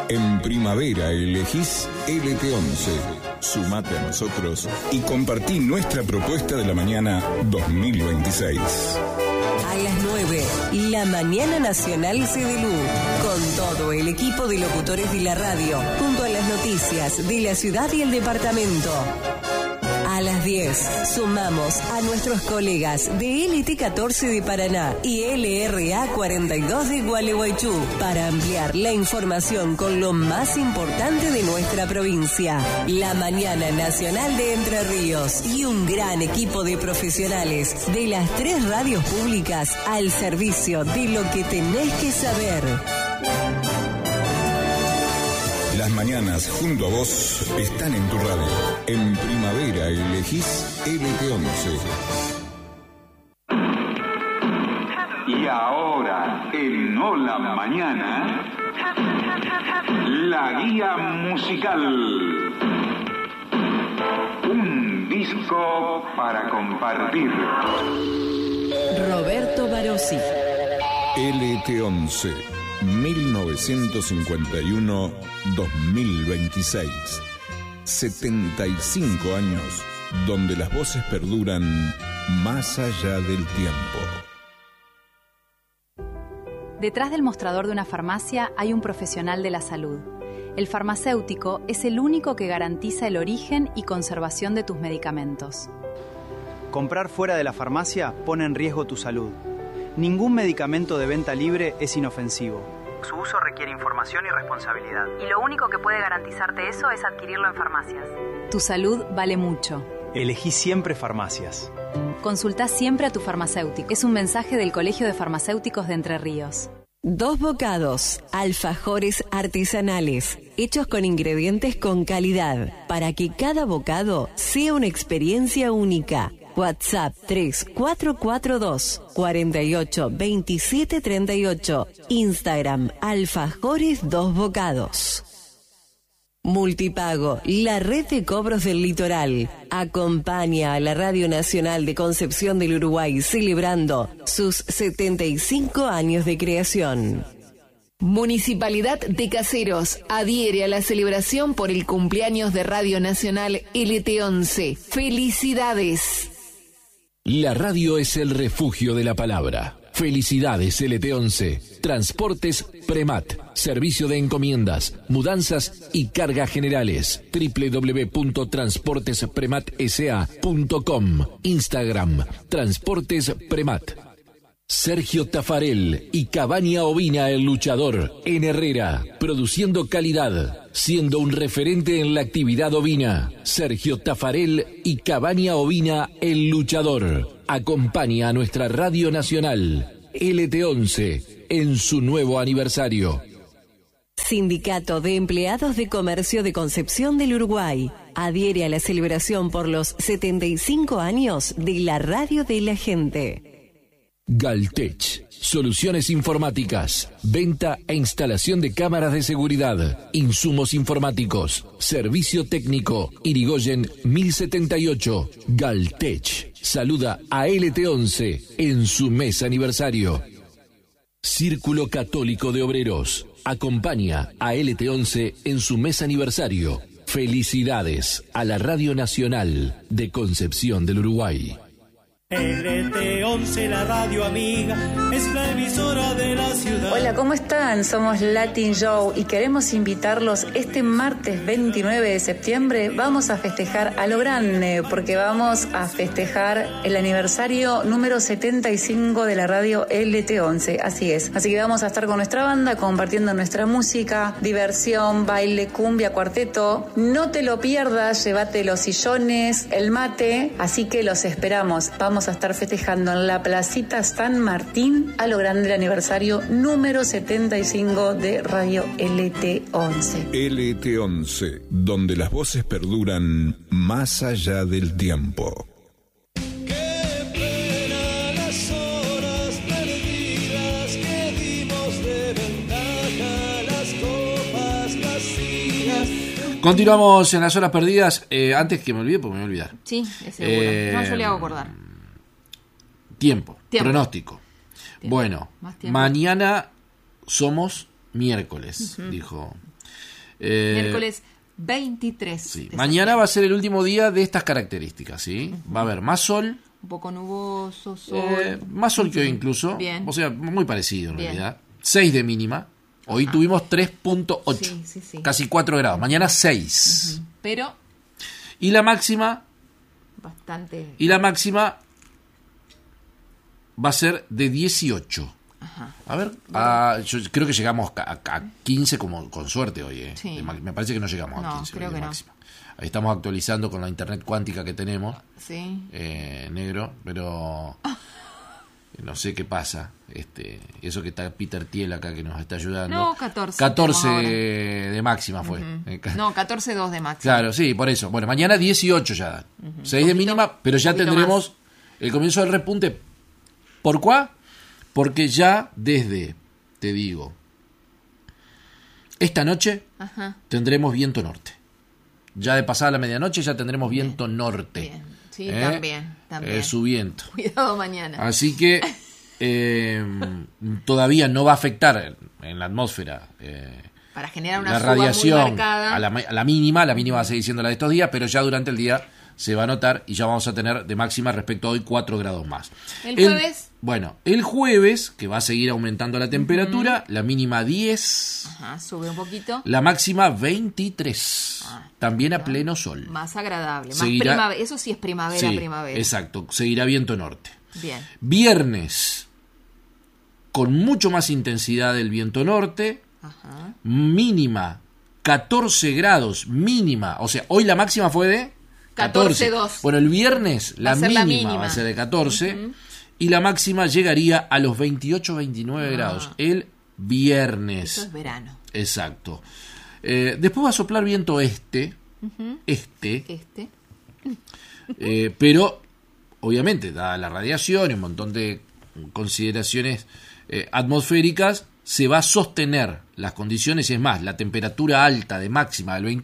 En primavera elegís LT11. Sumate a nosotros y compartí nuestra propuesta de la mañana 2026. A las 9, la Mañana Nacional CDLU, con todo el equipo de locutores de la radio, junto a las noticias de la ciudad y el departamento. A las 10, sumamos a nuestros colegas de LT14 de Paraná y LRA 42 de Gualeguaychú para ampliar la información con lo más importante de nuestra provincia. La Mañana Nacional de Entre Ríos y un gran equipo de profesionales de las 3 radios públicas al servicio de lo que tenés que saber. Las mañanas junto a vos están en tu radio. En primavera elegís LT11. Y ahora, en Hola Mañana, la guía musical. Un disco para compartir. Roberto Barossi. LT11, 1951-2026. 75 años donde las voces perduran más allá del tiempo. Detrás del mostrador de una farmacia hay un profesional de la salud. El farmacéutico es el único que garantiza el origen y conservación de tus medicamentos. Comprar fuera de la farmacia pone en riesgo tu salud. Ningún medicamento de venta libre es inofensivo. Su uso requiere información y responsabilidad. Y lo único que puede garantizarte eso es adquirirlo en farmacias. Tu salud vale mucho. Elegí siempre farmacias. Consultá siempre a tu farmacéutico. Es un mensaje del Colegio de Farmacéuticos de Entre Ríos. Dos Bocados, alfajores artesanales, hechos con ingredientes con calidad, para que cada bocado sea una experiencia única. WhatsApp 3442 48 27 38. Instagram Alfajores Dos Bocados. Multipago, la red de cobros del litoral, acompaña a la Radio Nacional de Concepción del Uruguay celebrando sus 75 años de creación. Municipalidad de Caseros adhiere a la celebración por el cumpleaños de Radio Nacional LT11. ¡Felicidades! La radio es el refugio de la palabra. Felicidades LT11. Transportes Premat. Servicio de encomiendas, mudanzas y cargas generales. www.transportesprematsa.com. Instagram Transportes Premat. Sergio Tafarel y Cabaña Ovina el Luchador en Herrera, produciendo calidad, siendo un referente en la actividad ovina. Sergio Tafarel y Cabaña Ovina el Luchador acompaña a nuestra Radio Nacional LT11 en su nuevo aniversario. Sindicato de Empleados de Comercio de Concepción del Uruguay adhiere a la celebración por los 75 años de la Radio de la Gente. Galtech, soluciones informáticas, venta e instalación de cámaras de seguridad, insumos informáticos, servicio técnico, Irigoyen 1078. Galtech saluda a LT11 en su mes aniversario. Círculo Católico de Obreros acompaña a LT11 en su mes aniversario. Felicidades a la Radio Nacional de Concepción del Uruguay. LT11, la radio amiga, es la emisora de la ciudad. Hola, ¿cómo están? Somos Latin Show y queremos invitarlos este martes 29 de septiembre. Vamos a festejar a lo grande porque vamos a festejar el aniversario número 75 de la radio LT11. Así es. Así que vamos a estar con nuestra banda compartiendo nuestra música, diversión, baile, cumbia, cuarteto. No te lo pierdas, llévate los sillones, el mate. Así que los esperamos. Vamos a estar festejando en la Placita San Martín a lo grande el aniversario número 75 de Radio LT11. LT11, donde las voces perduran más allá del tiempo. Continuamos en las horas perdidas. Antes que me olvide, porque me voy a olvidar. Sí, es seguro. No, yo le hago acordar. Tiempo. Pronóstico. Tiempo. Bueno, Más tiempo. mañana somos miércoles, dijo. Miércoles 23. Sí. Mañana va a ser el último día de estas características, ¿sí? Va a haber más sol. Un poco nuboso, sol. Más sol que hoy incluso. Bien. O sea, muy parecido en Bien. realidad. 6 de mínima. Hoy tuvimos 3.8. Sí. Casi 4 grados. Mañana 6. Pero Y la máxima bastante. Va a ser de 18. Ajá. A ver, yo creo que llegamos a 15 como con suerte hoy. Sí. Me parece que no llegamos a 15. Creo de que no. máxima. Ahí estamos actualizando con la internet cuántica que tenemos. Sí. Negro, pero no sé qué pasa. Eso que está Peter Thiel acá que nos está ayudando. No, 14. 14 de máxima fue. No, 14.2 de máxima. Claro, sí, por eso. Bueno, mañana 18 ya dan. 6 de mínima, pero ya tendremos más. El comienzo del repunte. ¿Por cuá? Porque ya desde, te digo, esta noche tendremos viento norte. Ya de pasada la medianoche ya tendremos viento norte. Bien. Sí, también. Su viento. Cuidado mañana. Así que todavía no va a afectar en la atmósfera para generar una la suba radiación muy marcada. a la mínima va a seguir siendo la de estos días, pero ya durante el día se va a notar y ya vamos a tener de máxima respecto a hoy 4 grados más. ¿El jueves? El jueves, que va a seguir aumentando la temperatura, la mínima 10. Sube un poquito. La máxima 23. También a pleno sol. Más agradable. Seguirá, más primavera. Eso sí es primavera. Exacto. Seguirá viento norte. Bien. Viernes, con mucho más intensidad del viento norte. Mínima 14 grados. Mínima. O sea, hoy la máxima fue de 14.2. Bueno, el viernes la mínima va a ser de 14 y la máxima llegaría a los 28-29 grados el viernes. Eso es verano. Exacto. Después va a soplar viento pero obviamente, dada la radiación y un montón de consideraciones atmosféricas, se va a sostener las condiciones, y es más, la temperatura alta de máxima del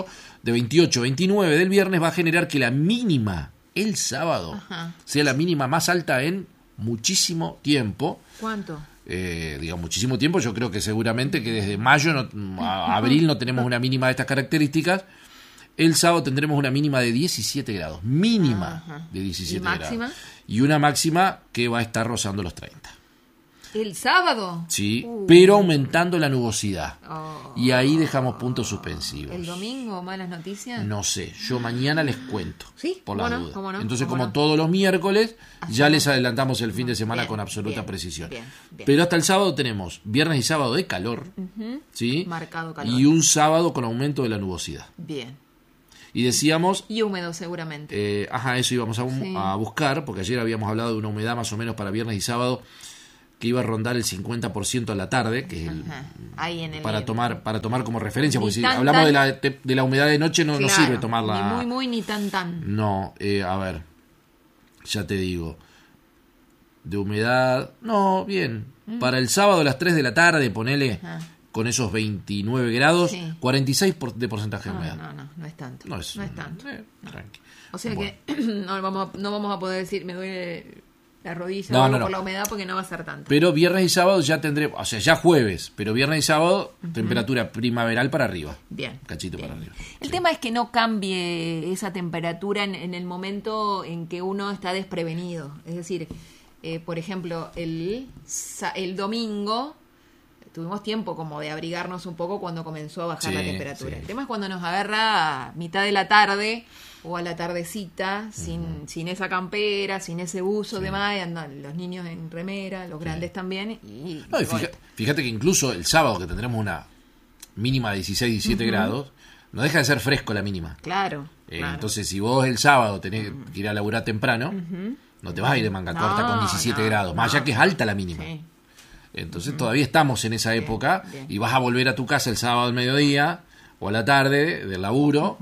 28-29 del viernes va a generar que la mínima el sábado sea la mínima más alta en muchísimo tiempo. ¿Cuánto? Digo, muchísimo tiempo, yo creo que seguramente que desde mayo a abril no tenemos una mínima de estas características. El sábado tendremos una mínima de 17 grados, mínima de 17 ¿Y máxima? grados. Y una máxima que va a estar rozando los 30. ¿El sábado? Sí, pero aumentando la nubosidad. Y ahí dejamos puntos suspensivos. ¿El domingo malas noticias? No sé, yo mañana les cuento. Sí, por la duda. ¿cómo no? Entonces, ¿Cómo como no? todos los miércoles, ya les adelantamos el fin de semana con absoluta precisión. Bien. Pero hasta el sábado tenemos viernes y sábado de calor, ¿sí? Marcado calor. Y un sábado con aumento de la nubosidad. Bien. Y decíamos... Y húmedo seguramente. Eso íbamos a buscar, porque ayer habíamos hablado de una humedad más o menos para viernes y sábado que iba a rondar el 50% a la tarde, que es ahí en el para tomar como referencia, porque si tan, hablamos de la humedad de noche no sirve tomarla. Ni muy ni tan. No, a ver, ya te digo, de humedad, no, bien, para el sábado a las 3 de la tarde, ponele, con esos 29 grados, 46 de porcentaje de humedad. No es tanto. No es tanto. Tranqui. O sea que no vamos a poder decir, me duele la rodilla por la humedad, porque no va a ser tanto. Pero viernes y sábado ya tendremos, o sea, ya jueves, pero viernes y sábado, temperatura primaveral para arriba. Bien. Cachito para arriba. El tema es que no cambie esa temperatura en el momento en que uno está desprevenido. Es decir, por ejemplo, el domingo tuvimos tiempo como de abrigarnos un poco cuando comenzó a bajar la temperatura. El tema es cuando nos agarra a mitad de la tarde o a la tardecita, sin esa campera, sin ese buzo de más, andan los niños en remera, los grandes también. Fíjate que incluso el sábado, que tendremos una mínima de 16-17 grados, no deja de ser fresco la mínima. Claro. Entonces, si vos el sábado tenés que ir a laburar temprano, no te vas a ir de manga corta con 17 grados, más allá que es alta la mínima. Sí. Entonces todavía estamos en esa época y vas a volver a tu casa el sábado al mediodía o a la tarde del laburo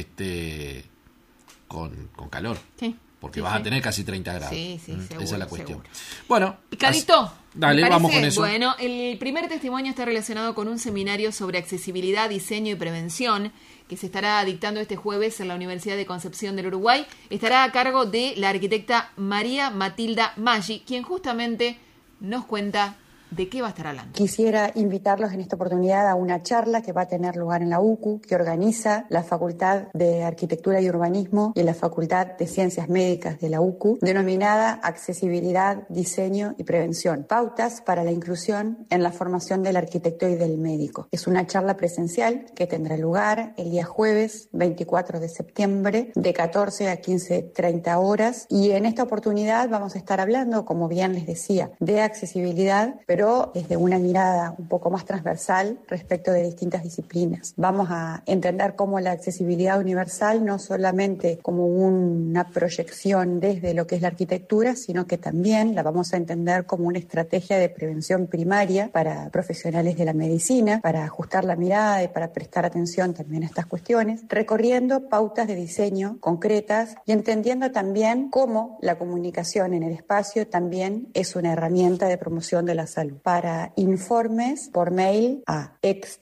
con calor. Sí. Porque vas a tener casi 30 grados. Sí, seguro, esa es la cuestión. Seguro. Bueno. Picadito. Dale, vamos con eso. Bueno, el primer testimonio está relacionado con un seminario sobre accesibilidad, diseño y prevención que se estará dictando este jueves en la Universidad de Concepción del Uruguay. Estará a cargo de la arquitecta María Matilda Maggi, quien justamente nos cuenta ¿De qué va a estar hablando? Quisiera invitarlos en esta oportunidad a una charla que va a tener lugar en la UCU, que organiza la Facultad de Arquitectura y Urbanismo y la Facultad de Ciencias Médicas de la UCU, denominada Accesibilidad, Diseño y Prevención, pautas para la inclusión en la formación del arquitecto y del médico. Es una charla presencial que tendrá lugar el día jueves 24 de septiembre de 14 a 15:30 horas, y en esta oportunidad vamos a estar hablando, como bien les decía, de accesibilidad, pero desde una mirada un poco más transversal respecto de distintas disciplinas. Vamos a entender cómo la accesibilidad universal no solamente como una proyección desde lo que es la arquitectura, sino que también la vamos a entender como una estrategia de prevención primaria para profesionales de la medicina, para ajustar la mirada y para prestar atención también a estas cuestiones, recorriendo pautas de diseño concretas y entendiendo también cómo la comunicación en el espacio también es una herramienta de promoción de la salud. Para informes por mail a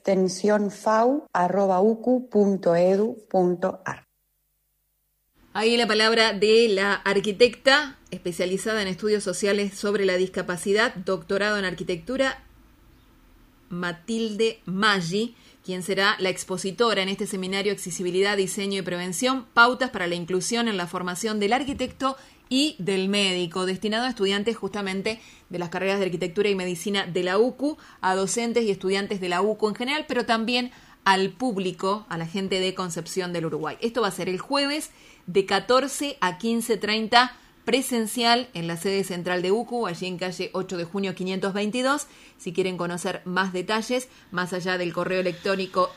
extensionfau@ucu.edu.ar. Ahí la palabra de la arquitecta especializada en estudios sociales sobre la discapacidad, doctorado en arquitectura, Matilde Maggi, quien será la expositora en este seminario Accesibilidad, Diseño y Prevención, pautas para la inclusión en la formación del arquitecto y del médico, destinado a estudiantes justamente de las carreras de arquitectura y medicina de la UCU, a docentes y estudiantes de la UCU en general, pero también al público, a la gente de Concepción del Uruguay. Esto va a ser el jueves de 14 a 15:30, presencial en la sede central de UCU, allí en calle 8 de junio 522. Si quieren conocer más detalles, más allá del correo electrónico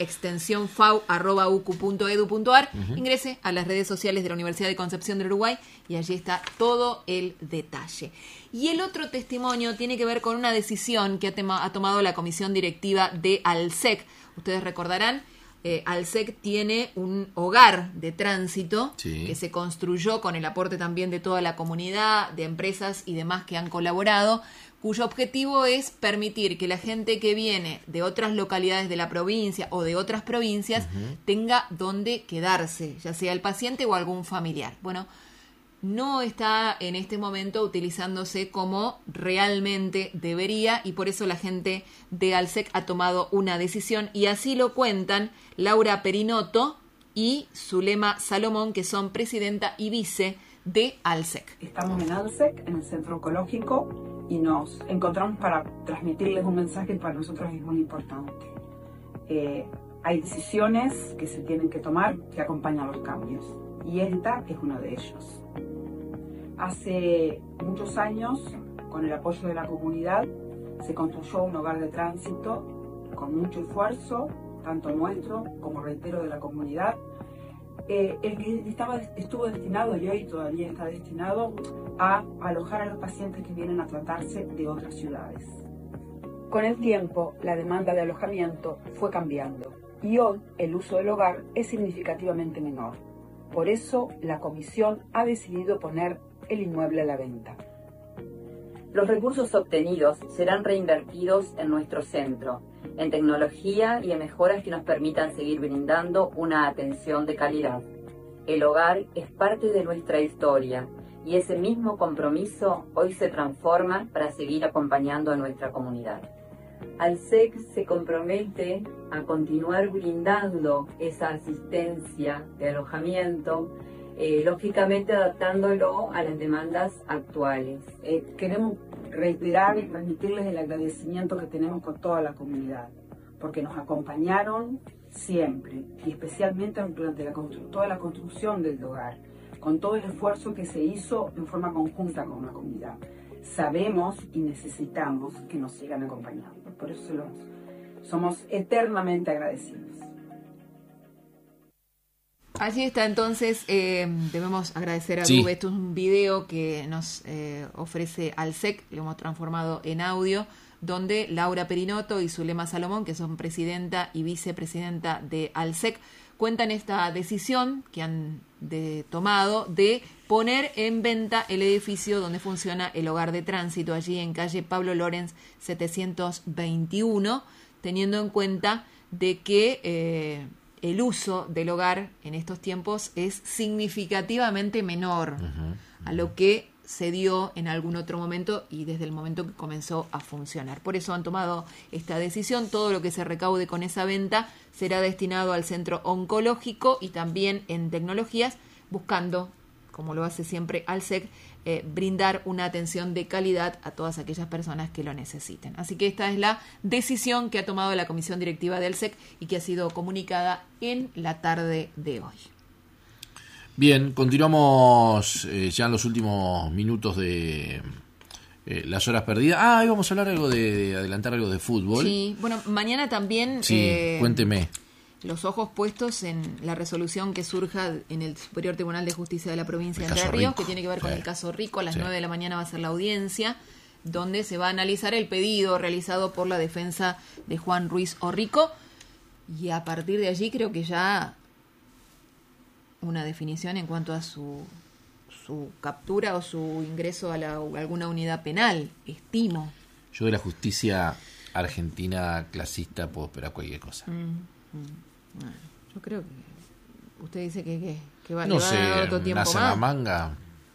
extensionfau@ucu.edu.ar, ingrese a las redes sociales de la Universidad de Concepción del Uruguay y allí está todo el detalle. Y el otro testimonio tiene que ver con una decisión que ha tomado la comisión directiva de ALSEC. Ustedes recordarán, ALSEC tiene un hogar de tránsito que se construyó con el aporte también de toda la comunidad, de empresas y demás que han colaborado, cuyo objetivo es permitir que la gente que viene de otras localidades de la provincia o de otras provincias tenga donde quedarse, ya sea el paciente o algún familiar. Bueno, no está en este momento utilizándose como realmente debería, y por eso la gente de ALSEC ha tomado una decisión, y así lo cuentan Laura Perinotto y Zulema Salomón, que son presidenta y vice de ALSEC. Estamos en ALSEC, en el Centro Oncológico, y nos encontramos para transmitirles un mensaje que para nosotros es muy importante. Hay decisiones que se tienen que tomar que acompañan los cambios, y esta es uno de ellos. Hace muchos años, con el apoyo de la comunidad, se construyó un hogar de tránsito con mucho esfuerzo, tanto nuestro como, reitero, de la comunidad, el que estuvo destinado, y hoy todavía está destinado, a alojar a los pacientes que vienen a tratarse de otras ciudades. Con el tiempo, la demanda de alojamiento fue cambiando, y hoy el uso del hogar es significativamente menor. Por eso, la comisión ha decidido poner el inmueble a la venta. Los recursos obtenidos serán reinvertidos en nuestro centro, en tecnología y en mejoras que nos permitan seguir brindando una atención de calidad. El hogar es parte de nuestra historia y ese mismo compromiso hoy se transforma para seguir acompañando a nuestra comunidad. ALSEC se compromete a continuar brindando esa asistencia de alojamiento, lógicamente adaptándolo a las demandas actuales. Queremos reiterar y transmitirles el agradecimiento que tenemos con toda la comunidad, porque nos acompañaron siempre, y especialmente durante toda la construcción del hogar, con todo el esfuerzo que se hizo en forma conjunta con la comunidad. Sabemos y necesitamos que nos sigan acompañando, por eso somos eternamente agradecidos. Allí está entonces, debemos agradecer a Dube. Esto es un video que nos ofrece ALSEC, lo hemos transformado en audio, donde Laura Perinotto y Zulema Salomón, que son presidenta y vicepresidenta de ALSEC, cuentan esta decisión que han tomado de poner en venta el edificio donde funciona el hogar de tránsito, allí en calle Pablo Lorenz 721, teniendo en cuenta de que el uso del hogar en estos tiempos es significativamente menor a lo que se dio en algún otro momento y desde el momento que comenzó a funcionar. Por eso han tomado esta decisión. Todo lo que se recaude con esa venta será destinado al centro oncológico y también en tecnologías, buscando, como lo hace siempre ALSEC, brindar una atención de calidad a todas aquellas personas que lo necesiten. Así que esta es la decisión que ha tomado la comisión directiva de ALSEC y que ha sido comunicada en la tarde de hoy. Bien, continuamos ya en los últimos minutos de las horas perdidas. Hoy vamos a hablar de adelantar algo de fútbol. Sí, bueno, mañana también... Sí, cuénteme. Los ojos puestos en la resolución que surja en el Superior Tribunal de Justicia de la provincia de Entre Ríos, que tiene que ver con el caso Rico. A las 9 de la mañana va a ser la audiencia, donde se va a analizar el pedido realizado por la defensa de Juan Ruiz Orrico. Y a partir de allí creo que ya una definición en cuanto a su captura o su ingreso a alguna unidad penal, estimo. Yo de la justicia argentina clasista puedo esperar cualquier cosa. Yo creo que usted dice que va, no sé, a dar otro tiempo nace más. La manga.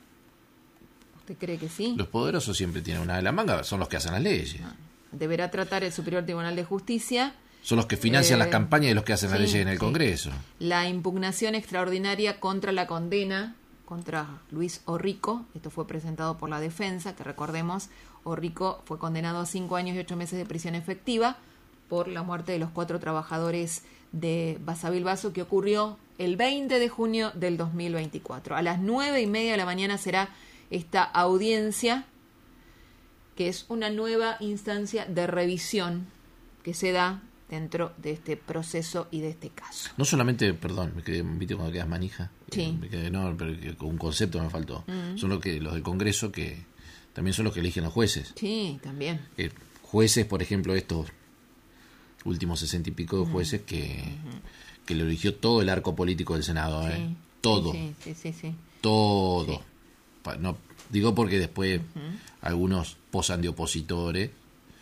¿Usted cree que sí? Los poderosos siempre tienen una de la manga, son los que hacen las leyes. Deberá tratar el Superior Tribunal de Justicia. Son los que financian las campañas y los que hacen las leyes en el Congreso. La impugnación extraordinaria contra la condena contra Luis Orrico. Esto fue presentado por la defensa, que recordemos, Orrico fue condenado a 5 años y 8 meses de prisión efectiva por la muerte de los 4 trabajadores de Basavilbaso, que ocurrió el 20 de junio del 2024. A las 9:30 de la mañana será esta audiencia, que es una nueva instancia de revisión que se da dentro de este proceso y de este caso. No solamente, perdón, me quedé, ¿viste cuando quedas manija? Sí. Me quedé, no, pero un concepto me faltó. Son los del Congreso, que también son los que eligen los jueces. Sí, también. Jueces, por ejemplo, estos últimos 60 y pico de jueces que lo eligió todo el arco político del Senado, sí. Todo. Sí. Todo. Sí. No, digo porque después algunos posan de opositores.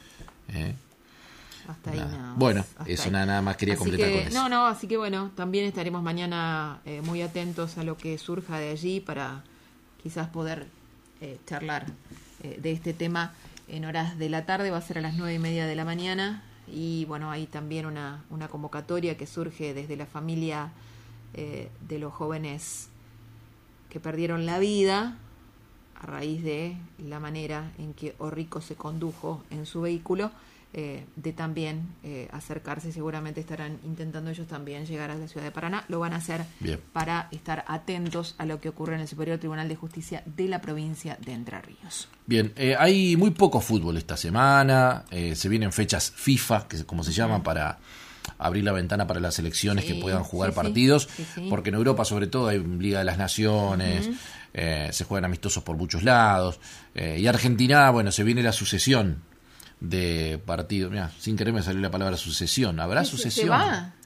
Hasta ahí nada. Bueno, hasta eso ahí. Nada más quería completar con eso. Así que bueno, también estaremos mañana muy atentos a lo que surja de allí para quizás poder charlar de este tema en horas de la tarde. Va a ser a las 9:30 de la mañana. Y bueno, hay también una convocatoria que surge desde la familia de los jóvenes que perdieron la vida a raíz de la manera en que Orrico se condujo en su vehículo, de también acercarse. Seguramente estarán intentando ellos también llegar a la ciudad de Paraná. Lo van a hacer para estar atentos a lo que ocurre en el Superior Tribunal de Justicia de la provincia de Entre Ríos. Bien, hay muy poco fútbol esta semana. Se vienen fechas FIFA, que como se llaman, para abrir la ventana para las selecciones que puedan jugar partidos, porque en Europa sobre todo hay Liga de las Naciones, se juegan amistosos por muchos lados, y Argentina, bueno, se viene la sucesión de partidos. Mira, sin querer me salió la palabra sucesión. ¿Habrá sucesión?